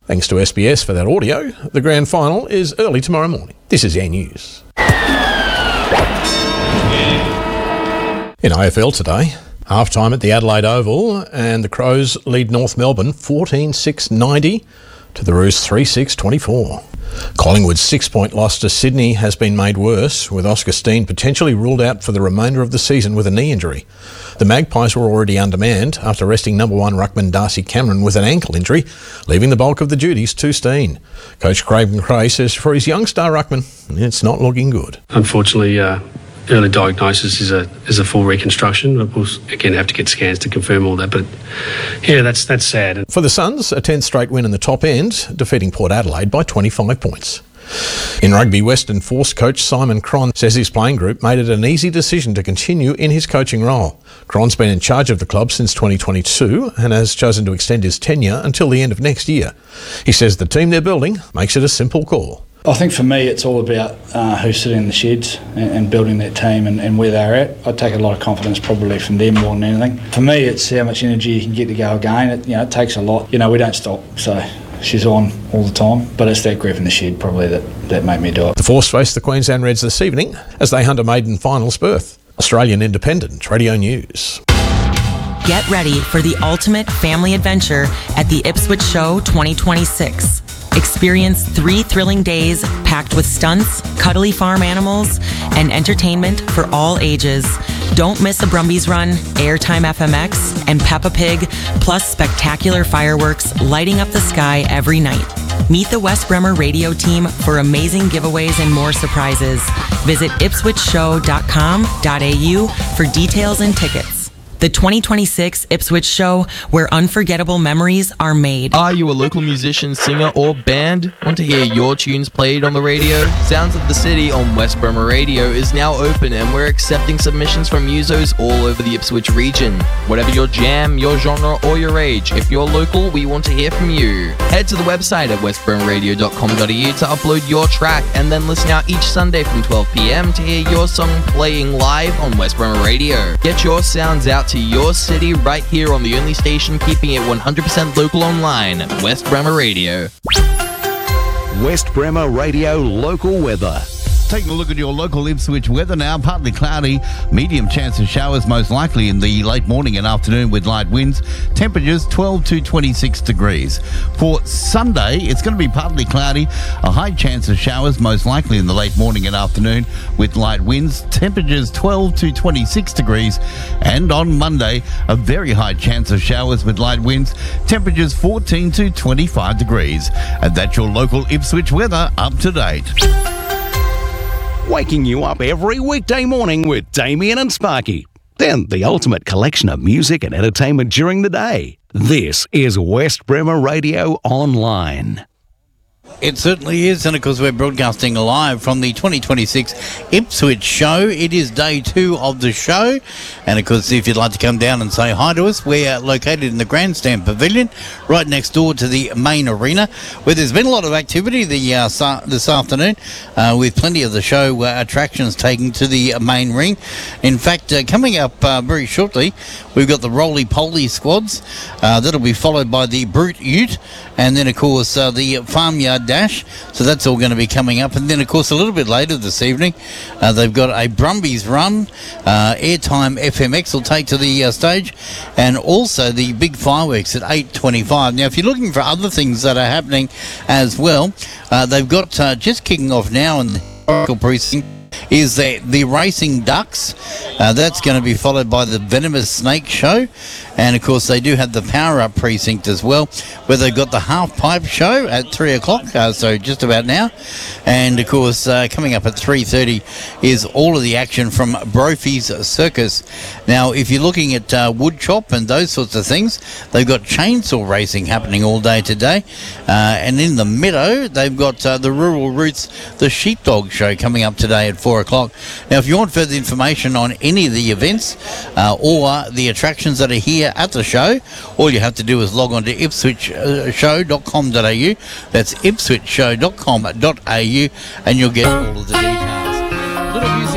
Thanks to SBS for that audio. The grand final is early tomorrow morning. This is Air News. In AFL today, half-time at the Adelaide Oval, and the Crows lead North Melbourne 14-6-90 to the Roos 3-6-24. Collingwood's 6-point loss to Sydney has been made worse, with Oscar Steen potentially ruled out for the remainder of the season with a knee injury. The Magpies were already undermanned after resting number 1 ruckman Darcy Cameron with an ankle injury, leaving the bulk of the duties to Steen. Coach Craig McRae says for his young star ruckman, it's not looking good. Unfortunately, early diagnosis is a full reconstruction. We'll again have to get scans to confirm all that, but yeah, that's sad. For the Suns, a 10th straight win in the top end, defeating Port Adelaide by 25 points. In rugby, Western Force coach Simon Cron says his playing group made it an easy decision to continue in his coaching role. Cron's been in charge of the club since 2022 and has chosen to extend his tenure until the end of next year. He says the team they're building makes it a simple call. I think for me it's all about who's sitting in the sheds and building that team and where they're at. I take a lot of confidence probably from them more than anything. For me it's how much energy you can get to go again. It takes a lot. We don't stop, so she's on all the time, but it's that group in the shed probably that made me do it. The Force face the Queensland Reds this evening as they hunt a maiden finals berth. Australian Independent Radio News. Get ready for the ultimate family adventure at the Ipswich Show 2026. Experience 3 thrilling days packed with stunts, cuddly farm animals, and entertainment for all ages. Don't miss a Brumbies Run, Airtime FMX, and Peppa Pig, plus spectacular fireworks lighting up the sky every night. Meet the West Bremer radio team for amazing giveaways and more surprises. Visit ipswichshow.com.au for details and tickets. The 2026 Ipswich Show, where unforgettable memories are made. Are you a local musician, singer, or band? Want to hear your tunes played on the radio? Sounds of the City on West Bremer Radio is now open, and we're accepting submissions from musos all over the Ipswich region. Whatever your jam, your genre, or your age, if you're local, we want to hear from you. Head to the website at westbremerradio.com.au to upload your track, and then listen out each Sunday from 12 p.m. to hear your song playing live on West Bremer Radio. Get your sounds out to your city right here on the only station keeping it 100% local online, West Bremer Radio. West Bremer Radio local weather. Taking a look at your local Ipswich weather now. Partly cloudy, medium chance of showers most likely in the late morning and afternoon with light winds. Temperatures 12 to 26 degrees. For Sunday, it's going to be partly cloudy, a high chance of showers most likely in the late morning and afternoon with light winds. Temperatures 12 to 26 degrees. And on Monday, a very high chance of showers with light winds. Temperatures 14 to 25 degrees. And that's your local Ipswich weather up to date. Waking you up every weekday morning with Damien and Sparky. Then the ultimate collection of music and entertainment during the day. This is West Bremer Radio Online. It certainly is, and of course we're broadcasting live from the 2026 Ipswich Show. It is day 2 of the show, and of course if you'd like to come down and say hi to us, we're located in the Grandstand Pavilion, right next door to the main arena, where there's been a lot of activity this afternoon, with plenty of the show attractions taken to the main ring. In fact, coming up very shortly, we've got the roly-poly squads. That'll be followed by the Brute Ute, and then of course the Farmyard Dash, so that's all going to be coming up. And then of course a little bit later this evening they've got a Brumbies Run, Airtime FMX will take to the stage, and also the big fireworks at 8:25. Now if you're looking for other things that are happening as well, they've got just kicking off now in the historical precinct is the Racing Ducks. That's going to be followed by the Venomous Snake Show, and of course they do have the Power Up Precinct as well, where they've got the Half Pipe Show at 3 o'clock, so just about now, and of course coming up at 3:30 is all of the action from Brophy's Circus. Now if you're looking at wood chop and those sorts of things, they've got chainsaw racing happening all day today, and in the meadow they've got the Rural Roots, the Sheepdog Show coming up today at 4 o'clock. Now if you want further information on any of the events or the attractions that are here at the show, all you have to do is log on to ipswichshow.com.au. That's ipswichshow.com.au, and you'll get all of the details. Little music